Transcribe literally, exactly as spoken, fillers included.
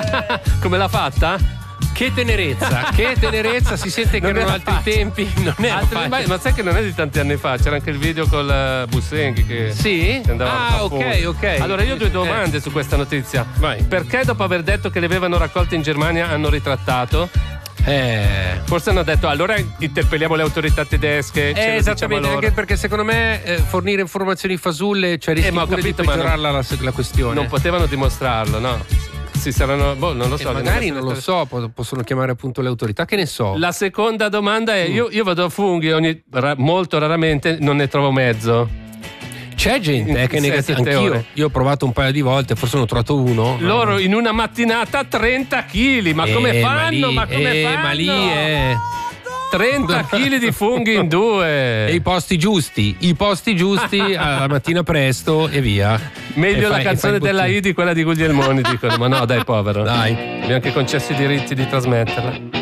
Come l'ha fatta? Che tenerezza, che tenerezza, si sente che Non erano era altri facile. tempi, non era Altri- facile. ma, ma sai che non è di tanti anni fa, c'era anche il video con uh, Busenghi che, Sì? che andava Ah, a ok, fondo. ok. Allora io ho due Eh. domande su questa notizia. Vai. Perché dopo aver detto che le avevano raccolte in Germania hanno ritrattato? Eh, Forse hanno detto allora interpelliamo le autorità tedesche. ce eh, lo esattamente, diciamo loro. anche perché secondo me eh, fornire informazioni fasulle, cioè rischi Eh, ma ho pure capito, di ma non- peggiorarla la, la questione. Non potevano dimostrarlo, no? Si saranno, boh, non lo Eh, so. magari devono non lo essere- so, po- possono chiamare appunto le autorità, che ne so. La seconda domanda Mm. è: io, io vado a funghi ogni, ra- molto raramente, non ne trovo mezzo. C'è gente eh, che è in negativa, sette anch'io. ore. Io ho provato un paio di volte, forse ne ho trovato uno. Loro in una mattinata trenta chili, ma Eh, come ma fanno? lì, Ma come eh, fanno? ma lì è. trenta chili di funghi in due. E i posti giusti, i posti giusti alla mattina presto e via. Meglio E la fai- e canzone fai il della bottino. I di quella di Guglielmoni, dicono. Ma no, dai, povero. Dai. Mi ha anche concesso i diritti di trasmetterla.